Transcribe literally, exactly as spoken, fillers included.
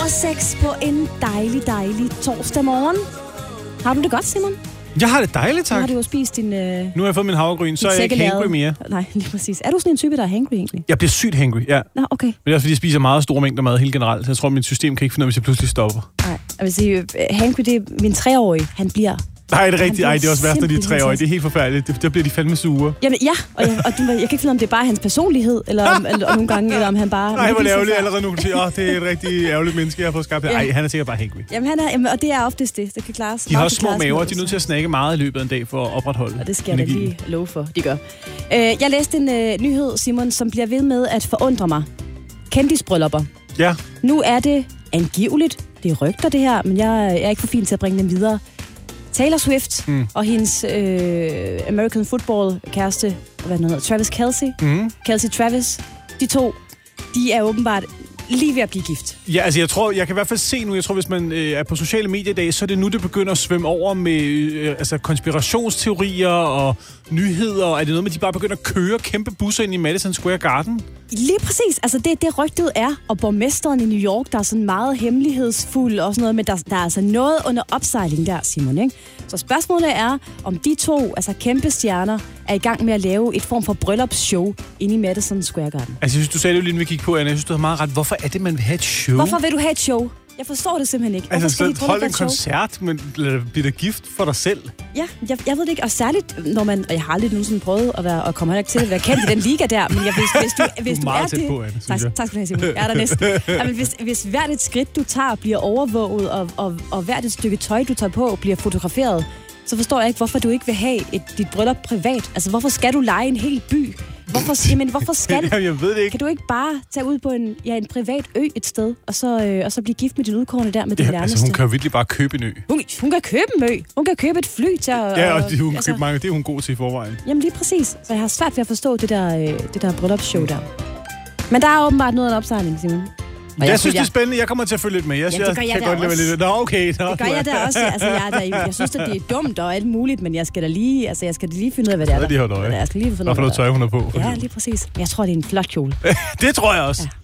over seks på en dejlig, dejlig torsdag morgen. Har du det godt, Simon? Jeg har det dejligt, tak. Nu har du jo spist din... Øh, nu har jeg fået min havregryn, så er jeg ikke hangry mere. Nej, lige præcis. Er du sådan en type, der er hangry egentlig? Jeg bliver sygt hangry, ja. Nå, okay. Men det er også, fordi jeg spiser meget store mængder mad helt generelt. Så jeg tror, at mit system kan ikke finde ud af, hvis jeg pludselig stopper. Nej, jeg vil sige, hangry, det er min treårige. Han bliver... Nej, det er rigtigt. Ej, det er også værst, når de er tre år. Det er helt forfærdeligt. Det, der bliver de fandme sure. Jamen, ja, og jeg, og du, jeg kan ikke finde om det er bare hans personlighed, eller om, eller, om nogle gange, eller om han bare... Nej, hvor ærgerligt allerede nu. Åh, oh, det er et rigtig ærgerligt menneske, jeg har fået skabt. Nej, ja. han er sikkert bare hangry. Jamen, han er, jamen, og det er oftest det. Det kan klares. De har også små maver. De er nødt til at snakke meget i løbet af en dag for at opretholde. Og det skal jeg da lige love for, de gør. Øh, jeg læste en øh, nyhed, Simon, som bliver ved med at forundre mig. Kendisbryllupper. Ja. Nu er det angiveligt. Det er rygter, det her, men jeg, jeg er ikke for fin til at bringe dem videre. Taylor Swift mm. og hendes øh, American Football-kæreste, hvad hedder, Travis Kelce, mm. Kelce Travis, de to, de er åbenbart lige ved at blive gift. Ja, altså jeg tror, jeg kan i hvert fald se nu, jeg tror, hvis man øh, er på sociale medier i dag, så er det nu, det begynder at svømme over med øh, altså konspirationsteorier og nyheder. Er det noget med, at de bare begynder at køre kæmpe busser ind i Madison Square Garden? Lige præcis. Altså det, det rygtet er, og borgmesteren i New York, der er sådan meget hemmelighedsfuld og sådan noget, men der, der er altså noget under opsejling der, Simon, ikke? Så spørgsmålet er, om de to, altså kæmpe stjerner, er i gang med at lave et form for bryllupsshow inde i Madison Square Garden. Altså jeg synes, du sagde det jo lige, vi gik på, Anna. Jeg synes, du har meget ret. Hvorfor er det, man vil have et show? Hvorfor vil du have et show? Jeg forstår det simpelthen ikke. Hvorfor altså, så hold en koncert, men bliver det gift for dig selv? Ja, jeg, jeg ved det ikke. Og særligt, når man... Og jeg har aldrig nogensinde prøvet at være, og kommer ikke til at være kendt i den liga der, men jeg, hvis, hvis du, hvis du, du er det... På, Anne, tak, tak skal du have, Simon. Jeg er der næsten. Ja, men hvis, hvis hvert et skridt, du tager, bliver overvåget, og, og, og hvert et stykke tøj, du tager på, bliver fotograferet, så forstår jeg ikke, hvorfor du ikke vil have et, dit bryllup privat. Altså, hvorfor skal du lege en hel by? Hvorfor, jamen, hvorfor skal Jamen, jeg ved det ikke. Kan du ikke bare tage ud på en, ja, en privat ø et sted, og så, øh, og så blive gift med din udkårne der med din ja, nærmeste? Altså, hun kan jo virkelig bare købe en ø. Hun, hun kan købe en ø. Hun kan købe et fly til at... Ja, og de, hun altså, købe mange, det er hun god til i forvejen. Jamen lige præcis. Så jeg har svært ved at forstå det der, øh, det der bryllupsshow der. Men der er åbenbart noget af en opsejling, Simon. Jeg, jeg synes, jeg... det er spændende. Jeg kommer til at følge lidt med. Jeg, ja, det gør jeg, jeg kan godt lide lidt. Nå, okay. Nå, det gør jeg da også. Altså, jeg, der, jeg synes, at det er dumt og alt muligt, men jeg skal da lige, altså, jeg skal da lige finde ud af, hvad det er. Der. De har jeg skal lige finde ud af, hvad noget tøj, hun er på. Ja, lige præcis. Jeg tror, det er en flot kjole. Det tror jeg også. Ja.